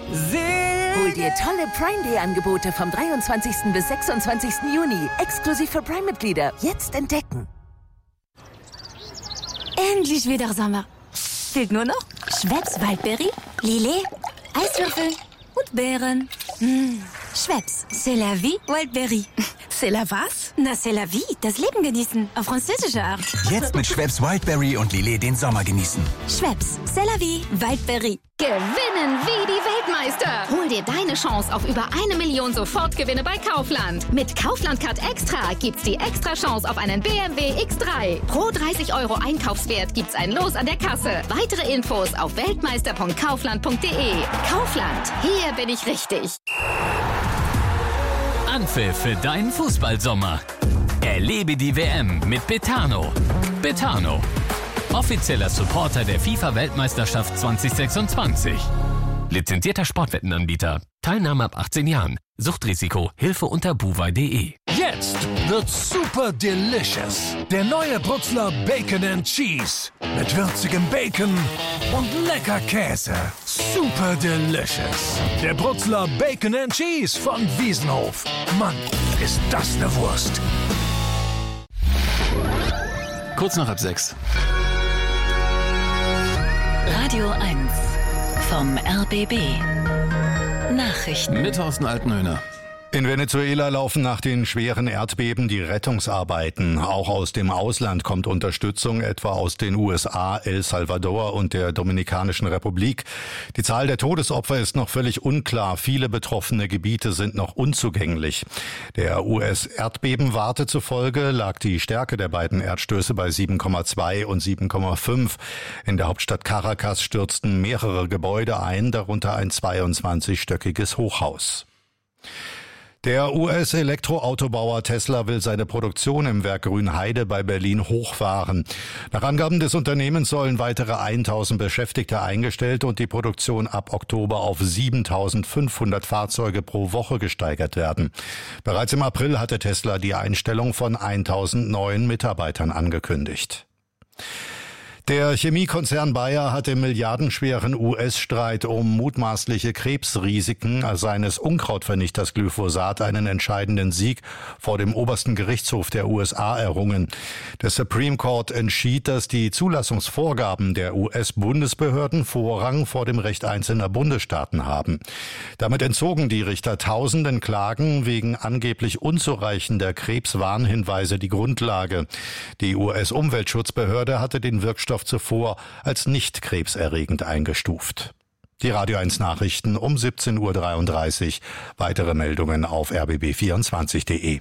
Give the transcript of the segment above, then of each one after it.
Hol dir tolle Prime-Day-Angebote vom 23. bis 26. Juni. Exklusiv für Prime-Mitglieder. Jetzt entdecken. Endlich wieder Sommer. Fehlt nur noch Schweppes Waldbeere, Lillet, Eiswürfel und Beeren. Schweppes, c'est la vie, Wildberry. C'est la was? Na, c'est la vie, das Leben genießen. Auf französische Art. Jetzt mit Schweppes Wildberry und Lillet den Sommer genießen. Schweppes, c'est la vie, Wildberry. Gewinnen wie die Weltmeister. Hol dir deine Chance auf über 1 Million Sofortgewinne bei Kaufland. Mit Kaufland Card Extra gibt's die extra Chance auf einen BMW X3. Pro 30 € Einkaufswert gibt's ein Los an der Kasse. Weitere Infos auf weltmeister.kaufland.de. Kaufland, hier bin ich richtig. Anpfiff für deinen Fußballsommer. Erlebe die WM mit Betano. Betano, offizieller Supporter der FIFA-Weltmeisterschaft 2026. Lizenzierter Sportwettenanbieter. Teilnahme ab 18 Jahren. Suchtrisiko. Hilfe unter buwei.de. Jetzt wird's super delicious. Der neue Brutzler Bacon and Cheese. Mit würzigem Bacon und lecker Käse. Super delicious. Der Brutzler Bacon and Cheese von Wiesenhof. Mann, ist das eine Wurst. Kurz nach halb 6. Radio 1 vom RBB. Nachrichten. Mit Thorsten Altenhöhner. In Venezuela laufen nach den schweren Erdbeben die Rettungsarbeiten. Auch aus dem Ausland kommt Unterstützung, etwa aus den USA, El Salvador und der Dominikanischen Republik. Die Zahl der Todesopfer ist noch völlig unklar. Viele betroffene Gebiete sind noch unzugänglich. Der US-Erdbebenwarte zufolge lag die Stärke der beiden Erdstöße bei 7,2 und 7,5. In der Hauptstadt Caracas stürzten mehrere Gebäude ein, darunter ein 22-stöckiges Hochhaus. Der US-Elektroautobauer Tesla will seine Produktion im Werk Grünheide bei Berlin hochfahren. Nach Angaben des Unternehmens sollen weitere 1.000 Beschäftigte eingestellt und die Produktion ab Oktober auf 7.500 Fahrzeuge pro Woche gesteigert werden. Bereits im April hatte Tesla die Einstellung von 1.000 neuen Mitarbeitern angekündigt. Der Chemiekonzern Bayer hat im milliardenschweren US-Streit um mutmaßliche Krebsrisiken seines Unkrautvernichters Glyphosat einen entscheidenden Sieg vor dem obersten Gerichtshof der USA errungen. Der Supreme Court entschied, dass die Zulassungsvorgaben der US-Bundesbehörden Vorrang vor dem Recht einzelner Bundesstaaten haben. Damit entzogen die Richter tausenden Klagen wegen angeblich unzureichender Krebswarnhinweise die Grundlage. Die US-Umweltschutzbehörde hatte den Wirkstoff zuvor als nicht krebserregend eingestuft. Die Radio 1 Nachrichten um 17.33 Uhr. Weitere Meldungen auf rbb24.de.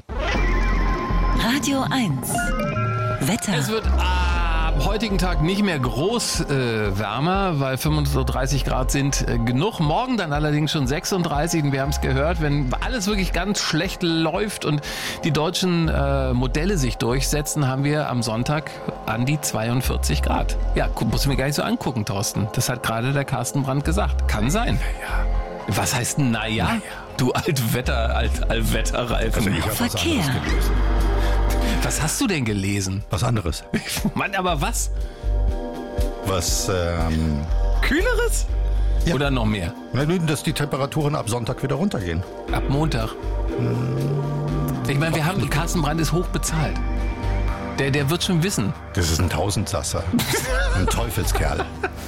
Radio 1 Wetter. Es wird am heutigen Tag nicht mehr groß wärmer, weil 35 Grad sind genug. Morgen dann allerdings schon 36 und wir haben es gehört, wenn alles wirklich ganz schlecht läuft und die deutschen Modelle sich durchsetzen, haben wir am Sonntag an die 42 Grad. Ja, muss ich mir gar nicht so angucken, Thorsten. Das hat gerade der Carsten Brandt gesagt. Kann sein. Ja. Was heißt naja? Du Allwetterreifen. Also Verkehr. Was hast du denn gelesen? Was anderes. Mann, aber was? Was, Kühleres? Ja. Oder noch mehr? Dass die Temperaturen ab Sonntag wieder runtergehen. Ab Montag. Ich meine, Carsten Brandt ist hoch bezahlt. Der wird schon wissen. Das ist ein Tausendsasser. Ein Teufelskerl.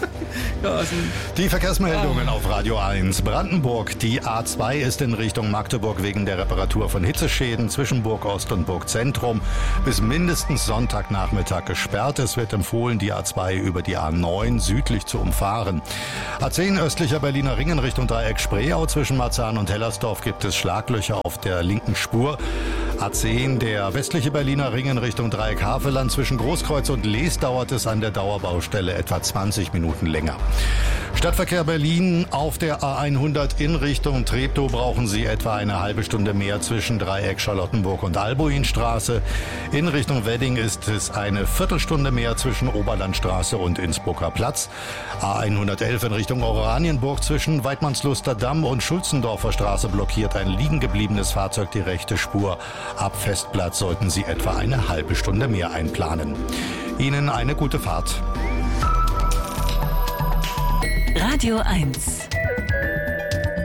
Die Verkehrsmeldungen auf Radio 1. Brandenburg. Die A2 ist in Richtung Magdeburg wegen der Reparatur von Hitzeschäden zwischen Burg Ost und Burg Zentrum bis mindestens Sonntagnachmittag gesperrt. Es wird empfohlen, die A2 über die A9 südlich zu umfahren. A10 östlicher Berliner Ring in Richtung Dreieck Spreeau zwischen Marzahn und Hellersdorf gibt es Schlaglöcher auf der linken Spur. A10 der westliche Berliner Ring in Richtung Dreieck Havelland zwischen Großkreuz und Lees dauert es an der Dauerbaustelle etwa 20 Minuten länger. Stadtverkehr Berlin auf der A100 in Richtung Treptow brauchen Sie etwa eine halbe Stunde mehr zwischen Dreieck Charlottenburg und Albuinstraße. In Richtung Wedding ist es eine Viertelstunde mehr zwischen Oberlandstraße und Innsbrucker Platz. A111 in Richtung Oranienburg zwischen Weidmannsluster Damm und Schulzendorfer Straße blockiert ein liegen gebliebenes Fahrzeug die rechte Spur. Ab Festplatz sollten Sie etwa eine halbe Stunde mehr einplanen. Ihnen eine gute Fahrt. Radio 1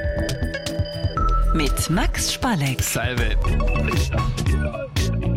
mit Max Spalleck. Salve.